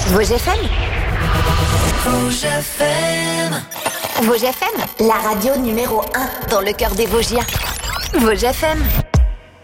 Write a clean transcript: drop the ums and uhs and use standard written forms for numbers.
Vosges FM. Rouge FM. Vosges FM, la radio numéro 1 dans le cœur des Vosgiens. Vosges FM.